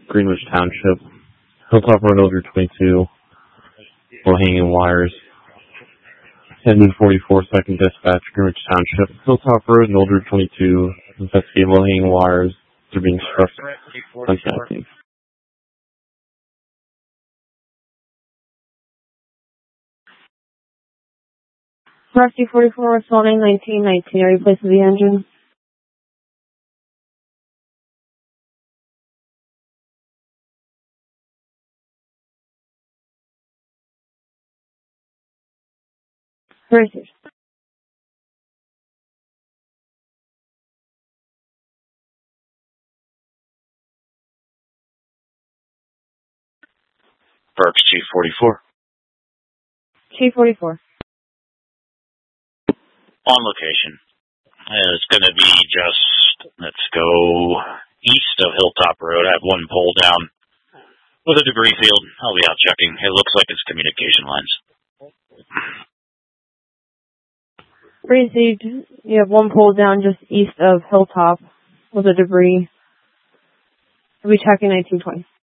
Greenwich Township. Hilltop Road, Eldridge 22. Low hanging wires. Engine 44, second dispatch, Greenwich Township. Hilltop Road, Eldridge 22. Investigate low hanging wires. They're being struck. Contacting. Rusty 44, responding 1919. Are you placing the engine? Received. Burks, Chief 44. Chief 44. On location. It's going to be just, let's go east of Hilltop Road. I have one pole down with a debris field. I'll be out checking. It looks like it's communication lines. Received. You have one pole down just east of Hilltop with a debris. We'll be checking 1920.